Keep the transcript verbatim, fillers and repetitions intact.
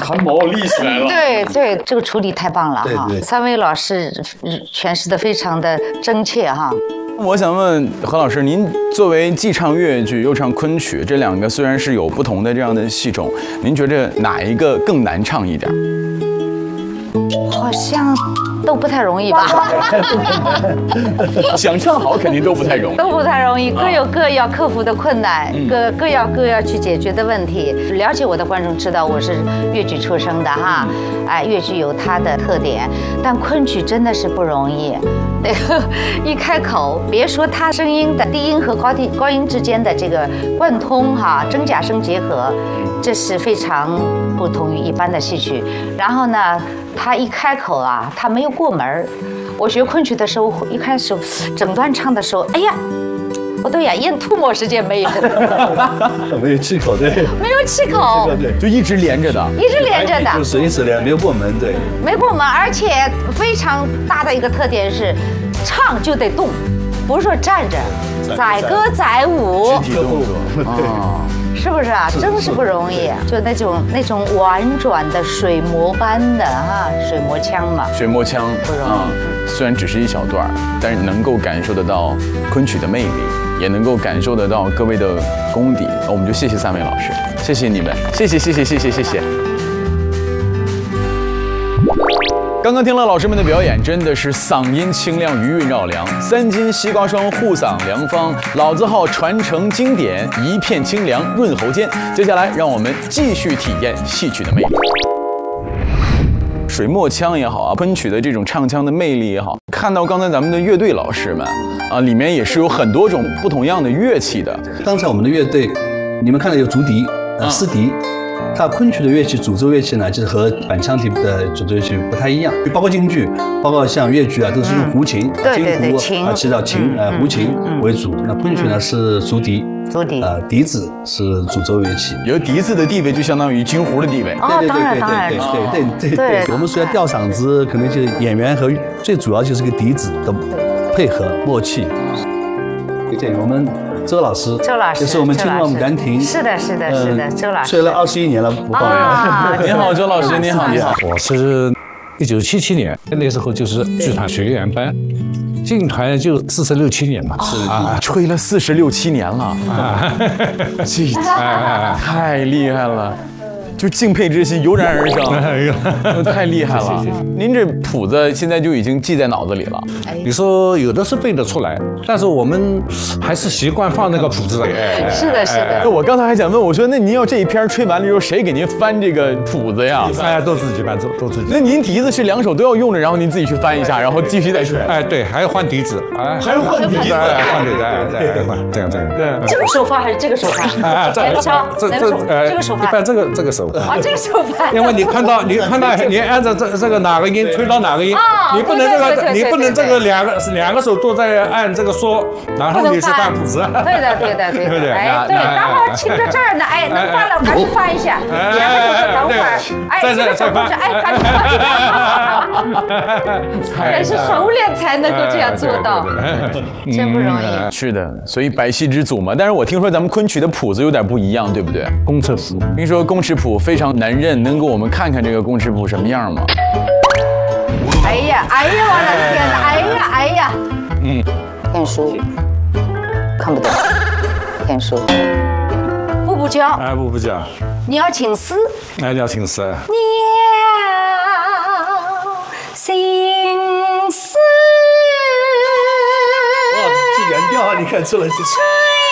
汗毛立起来了。 对对，这个处理太棒了哈！ 对对三位老师诠释的非常的真切哈。 我想问何老师，您作为既唱越剧又唱昆曲，这两个虽然是有不同的这样的戏种，您觉着哪一个更难唱一点？ 好像都不太容易吧？ 想唱好肯定都不太容易， 都不太容易，各有各要克服的困难，各各要各要去解决的问题。了解我的观众知道我是越剧出生的哈，哎，越剧有它的特点，但昆曲真的是不容易。那个一开口，别说它声音的低音和高低高音之间的这个贯通哈，真假声结合，这是非常不同于一般的戏曲。然后呢，它一开口啊，它没有过门儿。我学昆曲的时候，一开始整段唱的时候，哎呀，我都咽咽吐沫时间没有， 没有气口，对， 没有气口， 对， 就一直连着的， 一直连着的， 就随时连，没有过门，对， 没过门，而且非常大的一个特点是，唱就得动，不是说站着，载歌载舞， 肢体动作啊。 是不是啊？真是不容易，就那种那种婉转的水磨般的哈，水磨腔嘛， 水磨腔啊，虽然只是一小段，但是能够感受得到昆曲的魅力，也能够感受得到各位的功底。我们就谢谢三位老师，谢谢你们，谢谢谢谢谢谢谢谢。刚刚听了老师们的表演，真的是嗓音清亮，余韵绕梁，三斤西瓜霜护嗓良方，老字号传承经典，一片清凉润喉间。接下来，让我们继续体验戏曲的魅力。水墨腔也好啊，昆曲的这种唱腔的魅力也好，看到刚才咱们的乐队老师们啊，里面也是有很多种不同样的乐器的。 刚才我们的乐队，你们看到有竹笛、呃丝笛。它昆曲的乐器主奏乐器呢，就是和板腔体的主奏乐器不太一样，包括京剧，包括像粤剧啊，都是用胡琴、京胡啊，起到琴呃胡琴为主。那昆曲呢是竹笛， 竹笛呃笛子是主奏乐器。 有笛子的地位就相当于京胡的地位。 哦，当然当然， 对对对对对。我们说要吊嗓子，可能就是演员和最主要就是个笛子的配合默契。对，我们。周老师， 周老师， 也是我们青龙牡丹亭， 是的，是的，是的，周老师， 吹了二十一年了，不抱怨。 您好，周老师，您好，你好。 我是一九七七年，那时候就是剧团学员班，进团就四十六七年嘛， 是啊，吹了四十六七年了，这太厉害了。就敬佩之心油然而生，太厉害了！您这谱子现在就已经记在脑子里了。 你说有的是背得出来，但是我们还是习惯放那个谱子。 是的，是的。 我刚才还想问，我说那您要这一篇吹完了之后，谁给您翻这个谱子呀？ 大家都自己翻，都都自己。 那您笛子是两手都要用着，然后您自己去翻一下，然后继续再吹。 哎，对，还要换笛子， 哎，还要换笛子， 换笛子，再换，这样这样。 对，这个手法还是这个手法？啊， 这这这呃，这个手法，一般这个这个手。 啊，这个手法， 因为你看到你看到你按照这这个哪个音吹到哪个音，你不能这个你不能这个两个两个手都在按这个说，然后你是翻谱子。 对的对的对的，哎对，然后听着这儿呢，哎能翻了赶紧翻一下，两个手等会儿，哎这个手不是哎赶紧翻，人是熟练才能够这样做到，真不容易。 是的，所以百戏之祖嘛。但是我听说咱们昆曲的谱子有点不一样，对不对？ 公尺谱， 听说公尺谱非常难认，能给我们看看这个公尺谱什么样吗？ 哎呀，哎呀，我的天哪！哎呀，哎呀，嗯，天书看不懂，天书，步步教， 哎，步步教， 你要请诗， 哎，你要请诗， 鸟心思， 哇，是原调啊！你看出来这是。